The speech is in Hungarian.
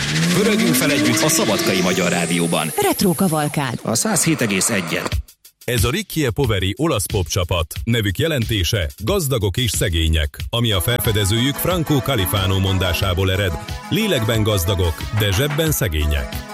Pörögjünk fel együtt a Szabadkai Magyar Rádióban. Retro kavalkád. A 107,1-en. Ez a Rickie Poveri olasz pop csapat. Nevük jelentése gazdagok és szegények, ami a felfedezőjük Franco Califano mondásából ered. Lélekben gazdagok, de zsebben szegények.